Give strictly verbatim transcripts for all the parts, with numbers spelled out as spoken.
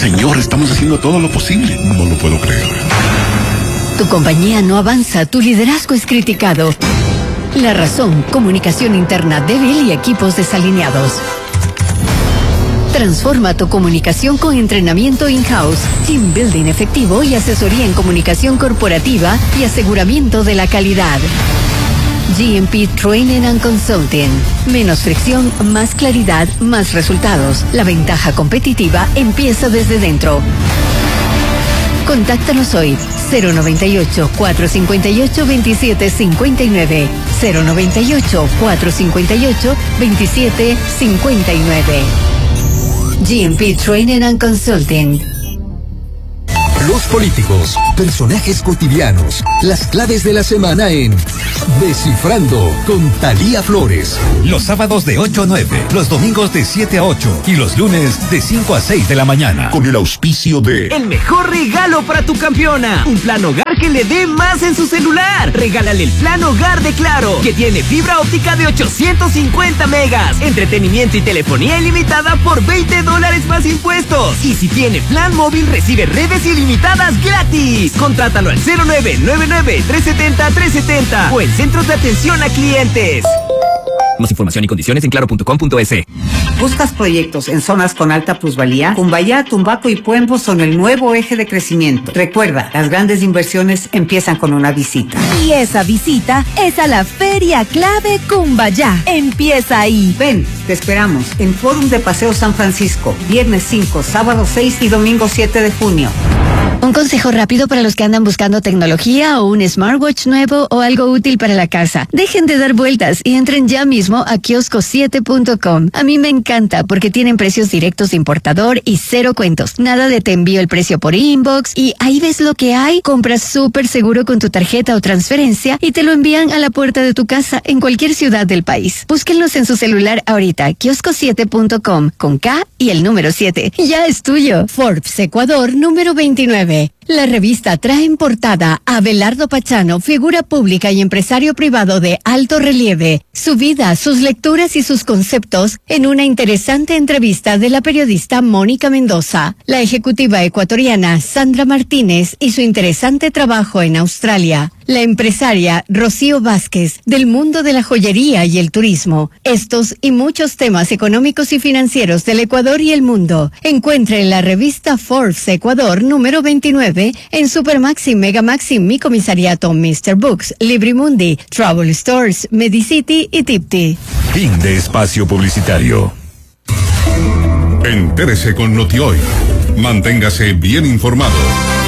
Señor, estamos haciendo todo lo posible. No lo puedo creer. Tu compañía no avanza, tu liderazgo es criticado. La razón, comunicación interna débil y equipos desalineados. Transforma tu comunicación con entrenamiento in-house, team building efectivo y asesoría en comunicación corporativa y aseguramiento de la calidad. G M P Training and Consulting. Menos fricción, más claridad, más resultados. La ventaja competitiva empieza desde dentro. Contáctanos hoy. cero noventa y ocho, cuatrocientos cincuenta y ocho, veintisiete cincuenta y nueve. cero noventa y ocho, cuatrocientos cincuenta y ocho, veintisiete cincuenta y nueve. G M P Training and Consulting. Los políticos, personajes cotidianos, las claves de la semana en Descifrando con Thalía Flores. Los sábados de ocho a nueve, los domingos de siete a ocho y los lunes de cinco a seis de la mañana. Con el auspicio de... El mejor regalo para tu campeona. Un plan hogar que le dé más en su celular. Regálale el plan hogar de Claro, que tiene fibra óptica de ochocientos cincuenta megas, entretenimiento y telefonía ilimitada por veinte dólares más impuestos. Y si tiene plan móvil, recibe redes ilimitadas gratis. Contrátalo al cero nueve nueve nueve, tres siete cero, tres siete cero o en centros de atención a clientes. Más información y condiciones en claro punto com punto es. ¿Buscas proyectos en zonas con alta plusvalía? Cumbayá, Tumbaco y Puembo son el nuevo eje de crecimiento. Recuerda, las grandes inversiones empiezan con una visita. Y esa visita es a la Feria Clave Cumbayá. Empieza ahí. Ven, te esperamos en Fórum de Paseo San Francisco, viernes cinco, sábado seis y domingo siete de junio. Un consejo rápido para los que andan buscando tecnología o un smartwatch nuevo o algo útil para la casa. Dejen de dar vueltas y entren ya mismo a kiosco siete punto com. A mí me encanta porque tienen precios directos de importador y cero cuentos. Nada de te envío el precio por inbox y ahí ves lo que hay. Compras súper seguro con tu tarjeta o transferencia y te lo envían a la puerta de tu casa en cualquier ciudad del país. Búsquenlos en su celular ahorita. kiosco siete punto com con K y el número siete. Ya es tuyo. Forbes Ecuador número veintinueve. La revista trae en portada a Abelardo Pachano, figura pública y empresario privado de alto relieve, su vida, sus lecturas y sus conceptos en una interesante entrevista de la periodista Mónica Mendoza, la ejecutiva ecuatoriana Sandra Martínez y su interesante trabajo en Australia, la empresaria Rocío Vázquez del mundo de la joyería y el turismo. Estos y muchos temas económicos y financieros del Ecuador y el mundo. Encuentre en la revista Forbes Ecuador número veintinueve en Supermaxi, Megamaxi, Mi Comisariato, mister Books, Librimundi, Travel Stores, Medicity y Tipti. Fin de espacio publicitario. Entérese con NotiHoy. Manténgase bien informado.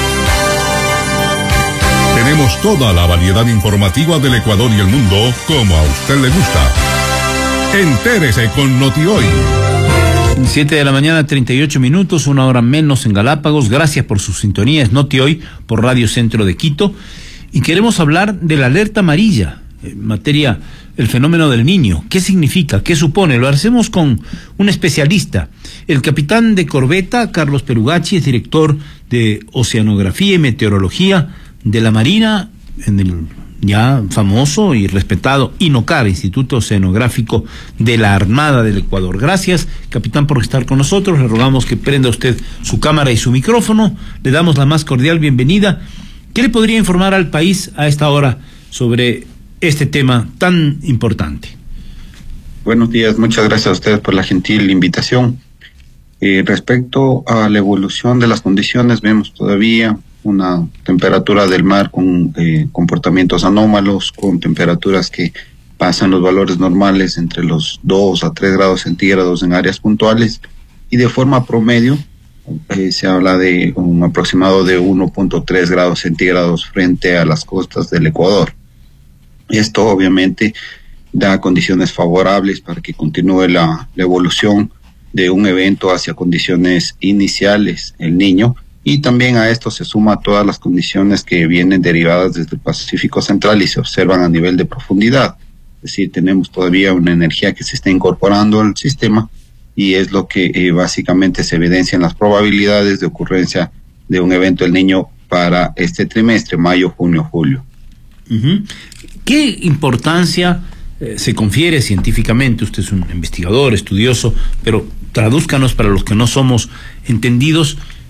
Tenemos toda la variedad informativa del Ecuador y el mundo como a usted le gusta. Entérese con NotiHoy. siete de la mañana, treinta y ocho minutos, una hora menos en Galápagos. Gracias por su sintonía. Es NotiHoy por Radio Centro de Quito. Y queremos hablar de la alerta amarilla en materia el fenómeno del Niño. ¿Qué significa? ¿Qué supone? Lo hacemos con un especialista. El capitán de corbeta, Carlos Perugachi, es director de Oceanografía y Meteorología de la Marina en el ya famoso y respetado INOCAR, Instituto Oceanográfico de la Armada del Ecuador. Gracias, capitán, por estar con nosotros. Le rogamos que prenda usted su cámara y su micrófono. Le damos la más cordial bienvenida. ¿Qué le podría informar al país a esta hora sobre este tema tan importante? Buenos días, muchas gracias a ustedes por la gentil invitación. Eh, respecto a la evolución de las condiciones, vemos todavía una temperatura del mar con eh, comportamientos anómalos, con temperaturas que pasan los valores normales entre los dos a tres grados centígrados en áreas puntuales, y de forma promedio eh, se habla de un aproximado de uno punto tres grados centígrados frente a las costas del Ecuador. Esto obviamente da condiciones favorables para que continúe la, la evolución de un evento hacia condiciones iniciales, el Niño, y también a esto se suma todas las condiciones que vienen derivadas desde el Pacífico Central y se observan a nivel de profundidad. Es decir, tenemos todavía una energía que se está incorporando al sistema y es lo que eh, básicamente se evidencia en las probabilidades de ocurrencia de un evento del Niño para este trimestre, mayo, junio, julio. Uh-huh. ¿Qué importancia eh, se confiere científicamente? Usted es un investigador, estudioso, pero tradúzcanos para los que no somos entendidos.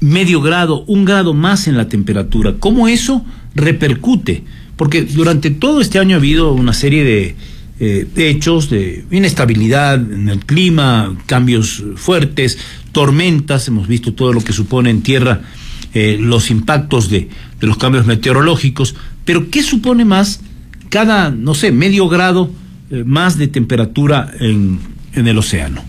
medio grado, un grado más en la temperatura. ¿Cómo eso repercute? Porque durante todo este año ha habido una serie de, eh, de hechos de inestabilidad en el clima, cambios fuertes, tormentas, hemos visto todo lo que supone en tierra eh, los impactos de, de los cambios meteorológicos, pero ¿qué supone más cada, no sé, medio grado eh, más de temperatura en, en el océano?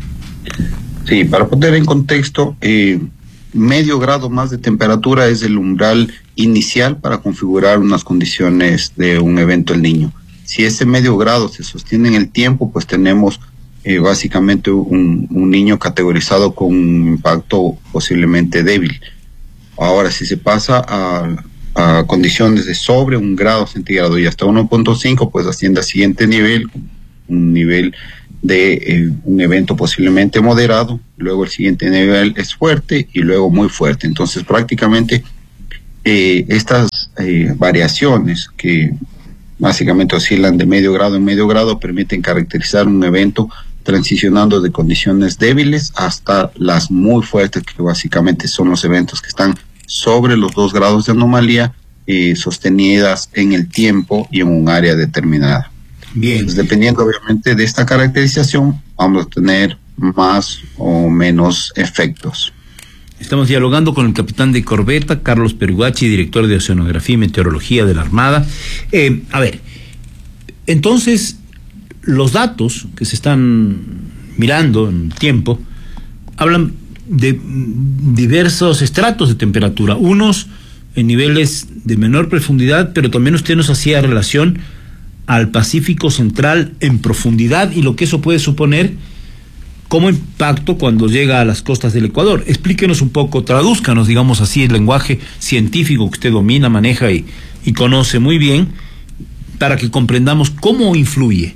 Sí, para poner en contexto, eh, medio grado más de temperatura es el umbral inicial para configurar unas condiciones de un evento El Niño. Si ese medio grado se sostiene en el tiempo, pues tenemos eh, básicamente un, un niño categorizado con un impacto posiblemente débil. Ahora, si se pasa a, a condiciones de sobre un grado centígrado y hasta uno punto cinco, pues asciende al siguiente nivel, un nivel de eh, un evento posiblemente moderado, luego el siguiente nivel es fuerte y luego muy fuerte. Entonces prácticamente eh, estas eh, variaciones que básicamente oscilan de medio grado en medio grado permiten caracterizar un evento transicionando de condiciones débiles hasta las muy fuertes, que básicamente son los eventos que están sobre los dos grados de anomalía, eh, sostenidas en el tiempo y en un área determinada. Bien. Entonces, dependiendo obviamente de esta caracterización, vamos a tener más o menos efectos. Estamos dialogando con el capitán de corbeta, Carlos Perugachi, director de Oceanografía y Meteorología de la Armada. Eh, a ver, entonces, los datos que se están mirando en el tiempo hablan de diversos estratos de temperatura, unos en niveles de menor profundidad, pero también usted nos hacía relación al Pacífico Central en profundidad y lo que eso puede suponer como impacto cuando llega a las costas del Ecuador. Explíquenos un poco, tradúzcanos, digamos así, el lenguaje científico que usted domina, maneja y, y conoce muy bien, para que comprendamos cómo influye.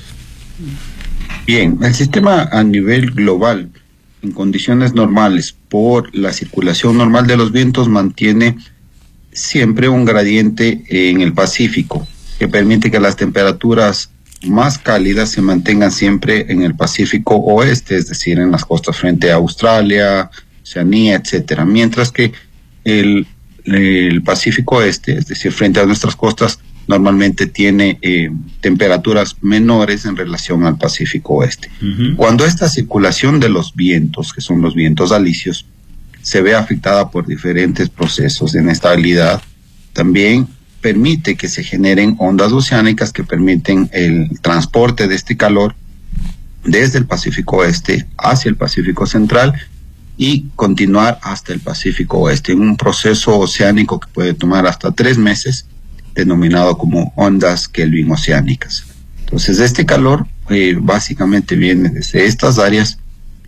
Bien, el sistema a nivel global, en condiciones normales, por la circulación normal de los vientos, mantiene siempre un gradiente en el Pacífico, que permite que las temperaturas más cálidas se mantengan siempre en el Pacífico Oeste, es decir, en las costas frente a Australia, Oceanía, etcétera, mientras que el, el Pacífico Este, es decir, frente a nuestras costas, normalmente tiene eh, temperaturas menores en relación al Pacífico Oeste. Uh-huh. Cuando esta circulación de los vientos, que son los vientos alisios, se ve afectada por diferentes procesos de inestabilidad, también permite que se generen ondas oceánicas que permiten el transporte de este calor desde el Pacífico Oeste hacia el Pacífico Central y continuar hasta el Pacífico Oeste, en un proceso oceánico que puede tomar hasta tres meses, denominado como ondas Kelvin oceánicas. Entonces, este calor eh, básicamente viene desde estas áreas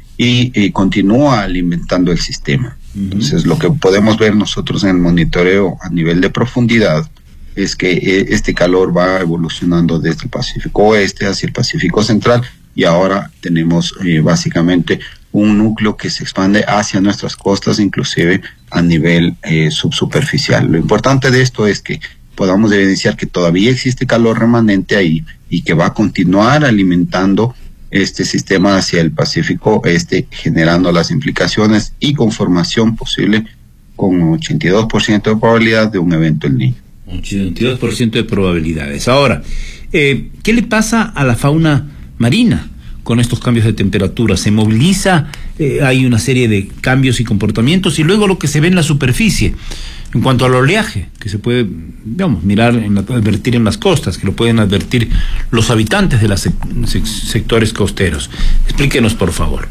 y eh, continúa alimentando el sistema. Uh-huh. Entonces, lo que podemos ver nosotros en el monitoreo a nivel de profundidad es que eh, este calor va evolucionando desde el Pacífico Oeste hacia el Pacífico Central y ahora tenemos eh, básicamente un núcleo que se expande hacia nuestras costas, inclusive a nivel eh, subsuperficial. Lo importante de esto es que podamos evidenciar que todavía existe calor remanente ahí y que va a continuar alimentando este sistema hacia el Pacífico Este, generando las implicaciones y conformación posible con ochenta y dos por ciento de probabilidad de un evento El Niño. ochenta y dos por ciento de probabilidades. Ahora, eh, ¿qué le pasa a la fauna marina con estos cambios de temperatura? ¿Se moviliza? Eh, hay una serie de cambios y comportamientos, y luego lo que se ve en la superficie en cuanto al oleaje, que se puede, digamos, mirar, en la, advertir en las costas, que lo pueden advertir los habitantes de los sec sec sectores costeros. Explíquenos, por favor.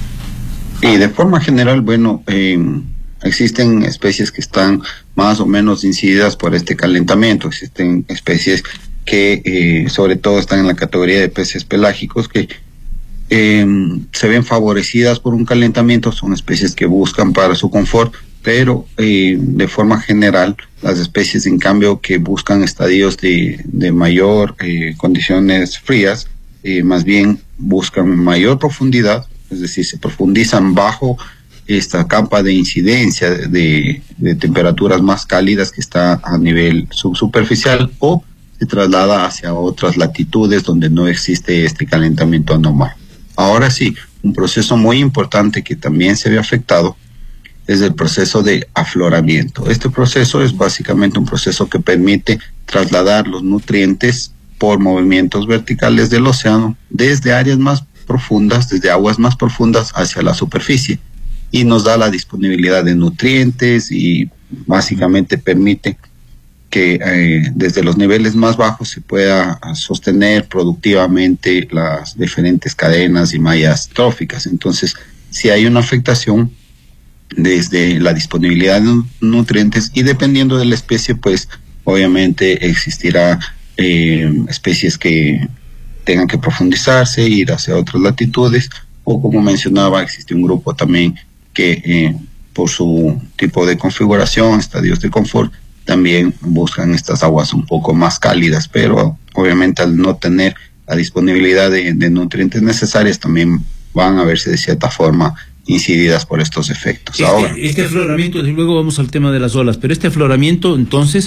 Y de forma general, bueno, eh, existen especies que están más o menos incididas por este calentamiento. Existen especies que eh, sobre todo están en la categoría de peces pelágicos que eh, se ven favorecidas por un calentamiento. Son especies que buscan para su confort, pero eh, de forma general las especies en cambio que buscan estadios de, de mayor eh, condiciones frías, eh, más bien buscan mayor profundidad, es decir, se profundizan bajo esta capa de incidencia de, de, de temperaturas más cálidas que está a nivel subsuperficial, o se traslada hacia otras latitudes donde no existe este calentamiento anormal. Ahora sí, un proceso muy importante que también se ve afectado es el proceso de afloramiento. Este proceso es básicamente un proceso que permite trasladar los nutrientes por movimientos verticales del océano desde áreas más profundas, desde aguas más profundas hacia la superficie, y nos da la disponibilidad de nutrientes y básicamente permite que eh, desde los niveles más bajos se pueda sostener productivamente las diferentes cadenas y mallas tróficas. Entonces, si hay una afectación desde la disponibilidad de nutrientes, y dependiendo de la especie, pues obviamente existirá eh, especies que tengan que profundizarse, ir hacia otras latitudes, o como mencionaba, existe un grupo también que eh, por su tipo de configuración, estadios de confort, también buscan estas aguas un poco más cálidas, pero obviamente al no tener la disponibilidad de, de nutrientes necesarias, también van a verse de cierta forma incididas por estos efectos. Este, Ahora, este afloramiento, desde luego vamos al tema de las olas, pero este afloramiento entonces